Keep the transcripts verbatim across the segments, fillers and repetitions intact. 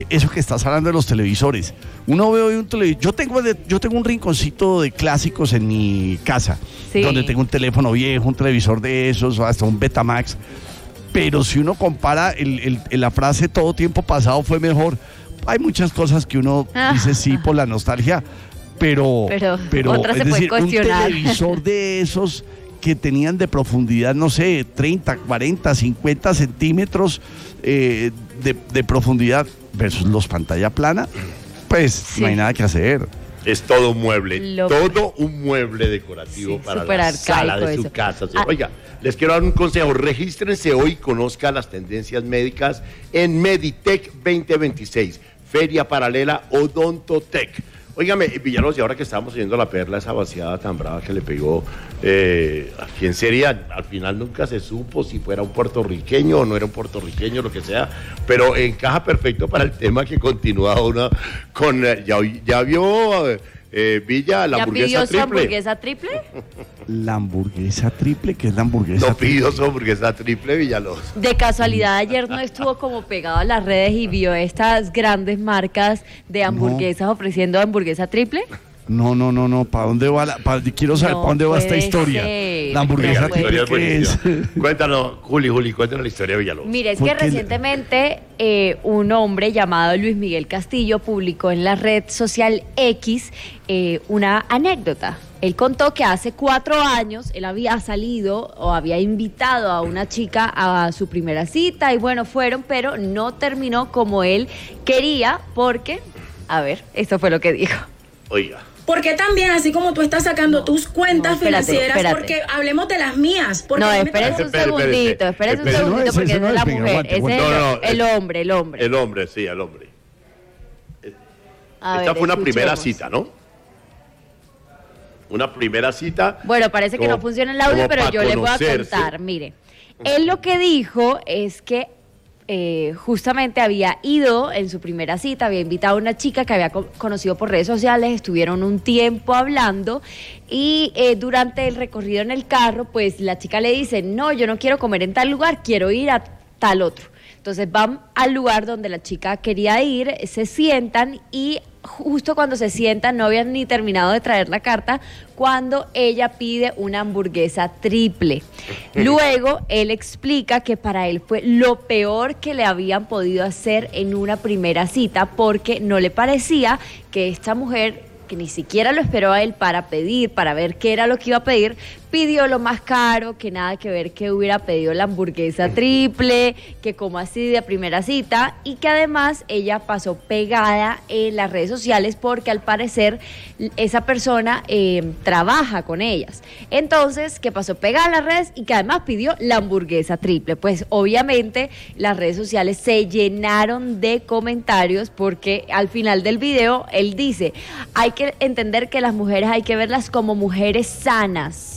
eso que estás hablando de los televisores. Uno ve hoy un televisor. Yo tengo, de, yo tengo un rinconcito de clásicos en mi casa, sí, donde tengo un teléfono viejo, un televisor de esos, hasta un Betamax. Pero si uno compara el, el, el, la frase todo tiempo pasado fue mejor, hay muchas cosas que uno ah, dice sí por la nostalgia, pero, pero, pero otra es se decir, puede un televisor de esos que tenían de profundidad, no sé, treinta, cuarenta, cincuenta centímetros eh, de, de profundidad versus los pantalla plana, pues sí, no hay nada que hacer. Es todo un mueble, Lo... todo un mueble decorativo sí, para la sala de su eso. casa. Ah. Oiga, les quiero dar un consejo, regístrense hoy y conozcan las tendencias médicas en Meditech veinte veintiséis, Feria Paralela Odontotech. Óigame, Villalobos, y ahora que estábamos oyendo la perla, esa vaciada tan brava que le pegó, eh, ¿a quién sería? Al final nunca se supo si fuera un puertorriqueño o no era un puertorriqueño, lo que sea, pero encaja perfecto para el tema que continúa una con, eh, ya, ya vio eh, Villa, la ¿Ya hamburguesa pidió triple. su hamburguesa triple? La hamburguesa triple, ¿qué es la hamburguesa no triple? No pidió su hamburguesa triple, Villalobos. De casualidad ayer no estuvo como pegado a las redes y vio estas grandes marcas de hamburguesas no. ofreciendo hamburguesa triple. No, no, no, no, ¿para dónde va la, pa, quiero saber no para dónde va esta historia? Ser. La hamburguesa triple, ¿qué es? Cuéntanos, Juli, Juli, cuéntanos la historia de Villalobos. Mire, es que recientemente eh, un hombre llamado Luis Miguel Castillo publicó en la red social X eh, una anécdota. Él contó que hace cuatro años él había salido o había invitado a una chica a su primera cita y bueno, fueron, pero no terminó como él quería porque, a ver, esto fue lo que dijo. Oiga. Porque también, así como tú estás sacando no, tus cuentas no, espérate, financieras, espérate. Porque hablemos de las mías. Porque no, espérese un segundito, espérese un segundito, porque no es la mujer, ese es el hombre, el hombre. El hombre, sí, el hombre. Esta fue una primera cita, ¿no? Una primera cita. Bueno, parece que no funciona el audio, pero yo le voy a contar. Mire, él lo que dijo es que Eh, justamente había ido en su primera cita, había invitado a una chica que había co- conocido por redes sociales, estuvieron un tiempo hablando y eh, durante el recorrido en el carro, pues la chica le dice, no, yo no quiero comer en tal lugar, quiero ir a tal otro. Entonces van al lugar donde la chica quería ir, se sientan y justo cuando se sientan, no habían ni terminado de traer la carta, cuando ella pide una hamburguesa triple. Luego, él explica que para él fue lo peor que le habían podido hacer en una primera cita, porque no le parecía que esta mujer, que ni siquiera lo esperó a él para pedir, para ver qué era lo que iba a pedir, pidió lo más caro, que nada que ver que hubiera pedido la hamburguesa triple, que como así de primera cita, y que además ella pasó pegada en las redes sociales porque al parecer esa persona eh, trabaja con ellas. Entonces, que pasó pegada en las redes y que además pidió la hamburguesa triple. Pues obviamente las redes sociales se llenaron de comentarios porque al final del video él dice, hay que entender que las mujeres hay que verlas como mujeres sanas.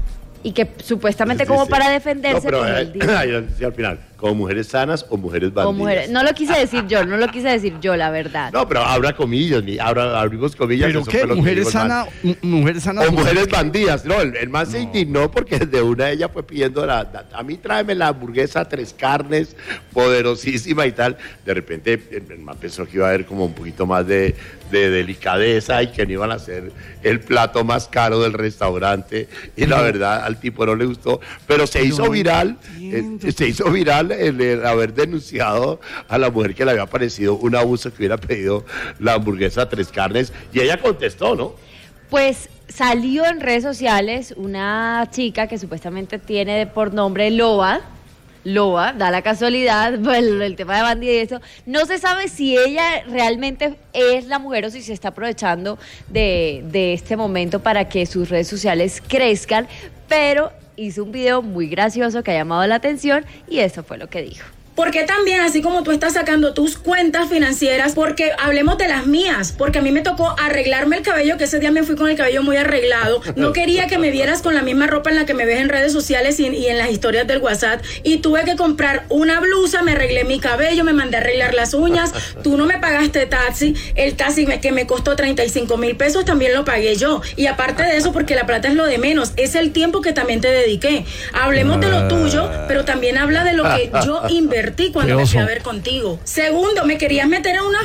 Y que supuestamente sí, como sí. para defenderse. No, pero eh, sí, al final, como mujeres sanas o mujeres bandidas. Mujeres, no lo quise decir yo, no lo quise decir yo, la verdad. No, pero abra comillas, abra, abrimos comillas. ¿Pero qué? ¿Mujeres sanas mujeres sanas o mujeres bandidas? No, el, el man no. se indignó porque de una de ellas fue pidiendo, la, la, a mí tráeme la hamburguesa tres carnes, poderosísima y tal. De repente el, el man pensó que iba a haber como un poquito más de, de delicadeza y que no iban a hacer el plato más caro del restaurante. Y la verdad, al tipo no le gustó. Pero se hizo viral, eh, se hizo viral el, el haber denunciado a la mujer que le había parecido un abuso que hubiera pedido la hamburguesa tres carnes y ella contestó, ¿no? Pues salió en redes sociales una chica que supuestamente tiene por nombre Loba, Loba, da la casualidad, bueno, el tema de bandida y eso, no se sabe si ella realmente es la mujer o si se está aprovechando de, de este momento para que sus redes sociales crezcan, pero hizo un video muy gracioso que ha llamado la atención y eso fue lo que dijo. Porque también, así como tú estás sacando tus cuentas financieras, porque hablemos de las mías, porque a mí me tocó arreglarme el cabello, que ese día me fui con el cabello muy arreglado. No quería que me vieras con la misma ropa en la que me ves en redes sociales y, y en las historias del WhatsApp. Y tuve que comprar una blusa, me arreglé mi cabello, me mandé a arreglar las uñas. Tú no me pagaste taxi. El taxi me, que me costó treinta y cinco mil pesos también lo pagué yo. Y aparte de eso, porque la plata es lo de menos, es el tiempo que también te dediqué. Hablemos de lo tuyo, pero también habla de lo que yo invertí. advertí cuando me fui a ver contigo. Segundo, me querías meter a una